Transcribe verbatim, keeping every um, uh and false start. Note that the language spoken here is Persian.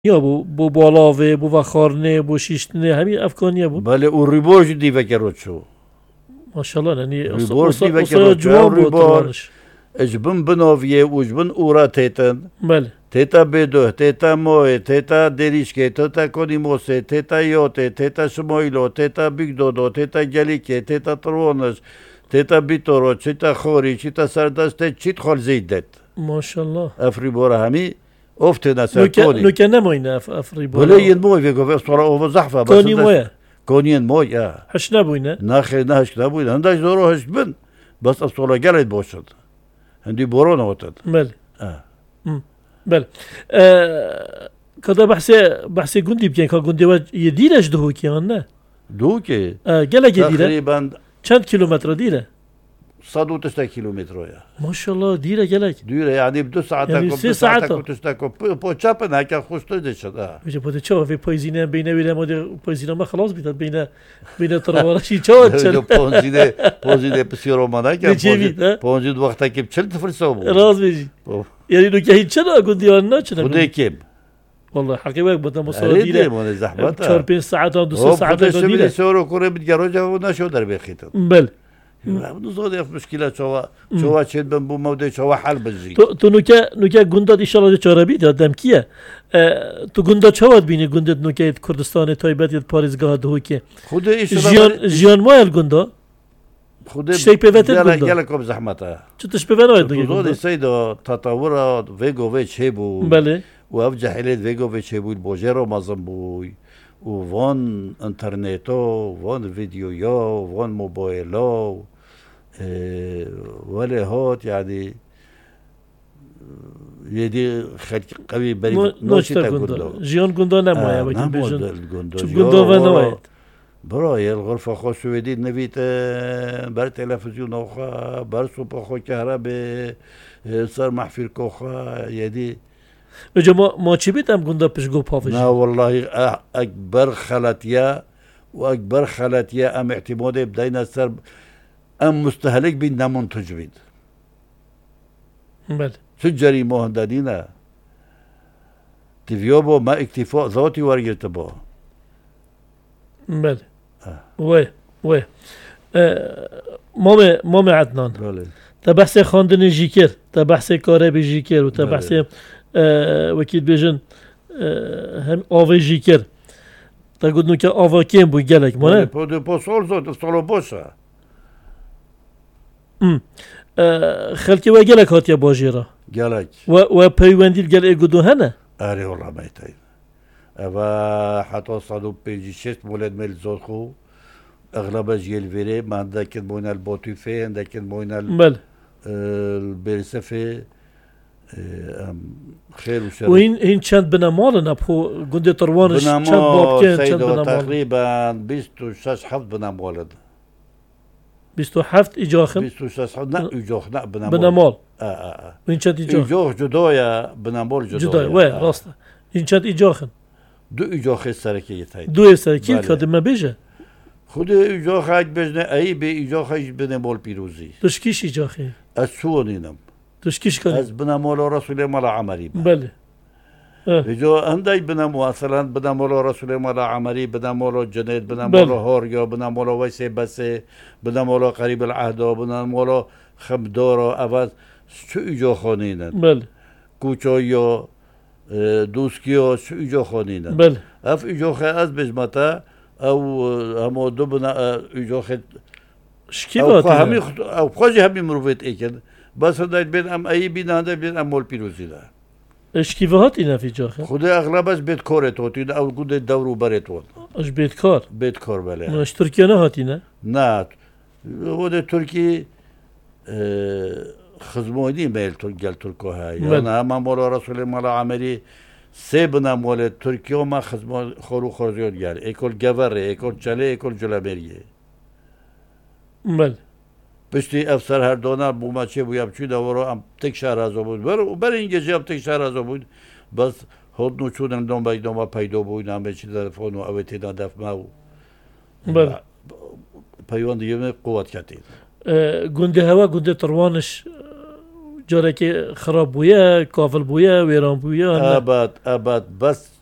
یا بو بو بالاوه بو وخارنه بو شیشتنه همین افغانیه بود. بله او ریبورش دیوه کرد شو. ماشاءالله یعنی ریبورش دیوه اصلا کرد جوان بود ریبور طوانش. اجبن بناویه و اجبن اورا تیتن. بله. تیتا بدو تیتا موه تیتا دریشکه تیتا کنیموسه تیتا یوته تیتا شمایلو تیتا بیگدودو تیتا گلیکه تیتا ترونش تیتا بیتورو تیتا خوری تیتا سردسته چیت خال زیدت. ماشاءالله. افری بورا همی افته نسر نوکه کونی. نوکه نماینه اف افری بورا. بله ین موی ویگو وست ولا اوه زحفه. کونی مویه. کونین موی یا. هش نبوینه. نخی نهش نبوینه. هندش دورو هش بن. بس اصلا گلید باشد. هندی بورو نوتد. بله. آه. بله. کدا بحث بحث گندی بیان که گندی و یه دیرش دو کی آن نه؟ دو که؟ گله که دیره؟ تقریبا چند کیلومتر دیره؟ صد و تسعة کیلومتر یا. ماشاءالله دیره گله. دیره یعنی دو ساعت یعنی کم سه ساعت کتوستا کم پوچاپ نه که خوش تیزه شده. میشه پوده چه وقتی پایزینه بینه بینه ماده پایزینه ما خلاص بیاد بینه بینه تروارشی چه چه؟ پونزیده پونزیده بسیار مانه که پونزید پونزید وقتا که چل تفرسه بود. راز میگی. یعنی نو که هیچ چرا گندی آن نه چرا؟ خودی کیم. والله حقیقت بودم مصور دیره. چهار پنج ساعت آن دو سه ساعت گندی دیره. سوار کنه بیگرو جواب نشود در بخیتم. بله. نزود اف مشکل شوا شوا چند بن بو موده شوا حل بزی. تو تو نوکه نوکه گندا دیشالا چارابی دادم کیه؟ تو گندا چواد بینی گندت نوکه کردستان تایبت ید پاریزگاه دهو که. خود جیان جیان مایل گندا. خود شی پیوت گندا. یالا کم زحمته. چطورش پیوانه نوکه گندا؟ تو سیدا تطور ویگو ویچ هبو. بله. و اف جهلیت ویگو ویچ هبو بوجرو مازم بوی. و وان انترنتو وان ویدیویا وان موبایلا ولی هات یعنی یدی خیلی قوی بری نوشته گندا جیان گندا نمایه وقتی بیشتر چون گندا و نماید برای الغرفه خوش شدید نویت بر تلفزیون آخه بر صبح خو کهربه سر محفل کوخه یدی بجا ما ما چی بیتم گندا پیش گو پافش نه والله اکبر خلطیه و اکبر خلطیه ام اعتماد بدین سر ام مستهلك بين نمنتج بید. بله. سجری مهندانینا. تفیو با ما اکتفاء ذاتی ورگرت با. بله. وی وی. مام مام عدنان. بله. تا بحث خواندن جیکر، تا بحث کاره به جیکر و تا بحث وکیل بیشن هم آوی جیکر. تا گفتن که آوا کیم بود گلک مانه؟ پود پاسور زد استالو باشه. خلکی و گلک هاتیا باجیرا. گلک. و و پیوندیل گل اگودو هنه؟ آره والله میتای. و حتی صد و پنجاه و شش مولد مل زخو اغلبش جیل ویره من دکن موین الباتوفه دکن موین ال بله. البرسفه خیر و شر. و این این چند بنامال نبخو گنده تروانش چند باب کن چند بنامال. تقریبا بیست و شش هفت بنامال. بیست و هفت ایجاخن. بیست و شش هفت نه ایجاخ نه بنامال. بنامال. آه آه. این چند ایجاخ. ایجاخ جدایا بنامال جدایا. جدایا. وی راسته. این چند ایجاخن. دو ایجاخ سرکی تای. دو سرکی کدوم ما بیشه. خود ایجاخ اج بزنه ای به ایجاخ اج بنامال پیروزی. دشکیش ایجاخی. از سوانینم. دشکیش کنی. از بنامال رسول مال عمری. بله. جو اندای بنامال مثلا بنامال رسول مال عمری بنامال جنید بنامال هاریا بنامال ویسه بسه بنامال قریب العهد بنامال خمدار اول شو ایجاخانینن. بله. کوچایا دوسکیا شو ایجاخانینن. بله. اف ایجاخ از بجمتا او همو دو بنا ایجاخ شکیبات. او همی او خواجه همی مروفت ایکن بس داید بین ام ای بیننده بین ام مول پیروزی ده. اشکیوهات این افی جاخه. خود اغلبش بیت کاره توتی او گود دورو برت ود. اش بیت کار. بیت کار بله. اش ترکیه نه هاتی نه؟ نه. و ده ترکی خدمتی میل ترک گل ترکو های. یعنی هم مولا رسول مولا عمری سه بنا مولا ترکیه و ما خدمت خورو خورزیاد گل. اکل گوره، اکل چله، اکل جلبریه. بله. پشتی افسر هر دونا بو ماچه بو یابچی داورو ام تک شهر ازو بود. بر بر این گزی ام تک شهر ازو بود. بس هد نوچودن دنبال باید دنبال پیدا بود. نام بچی تلفن و اوتی دادف ماو. بله. پیوند دیگه قوت کردید. گنده هوا گنده تروانش جاره که خراب بویه، کافل بویه، ویران بویه. ابد ابد بس